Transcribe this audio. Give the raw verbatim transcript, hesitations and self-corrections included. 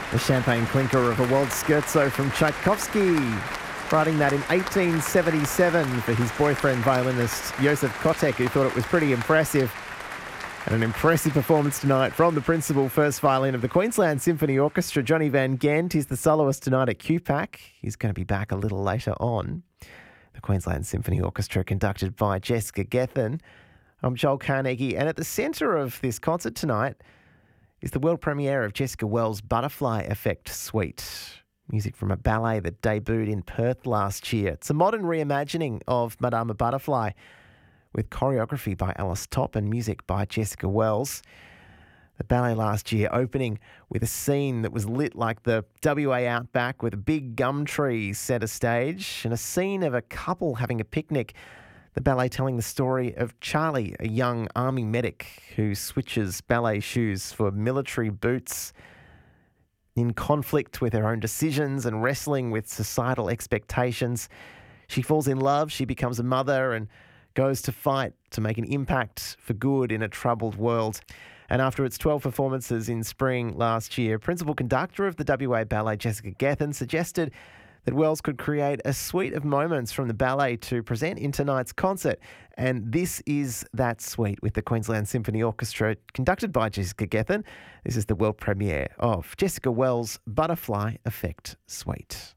The champagne clinker of a waltz scherzo from Tchaikovsky, writing that in eighteen seventy-seven for his boyfriend violinist Josef Kotek, who thought it was pretty impressive. And an impressive performance tonight from the principal first violin of the Queensland Symphony Orchestra, Johnny Van Gent. He's the soloist tonight at Q PAC. He's going to be back a little later on. The Queensland Symphony Orchestra, conducted by Jessica Gethin. I'm Joel Carnegie, and at the centre of this concert tonight is the world premiere of Jessica Wells' Butterfly Effect Suite. Music from a ballet that debuted in Perth last year. It's a modern reimagining of Madama Butterfly, with choreography by Alice Topp and music by Jessica Wells. The ballet last year opening with a scene that was lit like the W A outback, with a big gum tree centre stage and a scene of a couple having a picnic. The ballet telling the story of Charlie, a young army medic who switches ballet shoes for military boots. In conflict with her own decisions and wrestling with societal expectations, she falls in love, she becomes a mother and goes to fight to make an impact for good in a troubled world. And after its twelve performances in spring last year, principal conductor of the W A Ballet, Jessica Gethin, suggested that Wells could create a suite of moments from the ballet to present in tonight's concert. And this is that suite with the Queensland Symphony Orchestra, conducted by Jessica Gethin. This is the world premiere of Jessica Wells' Butterfly Effect Suite.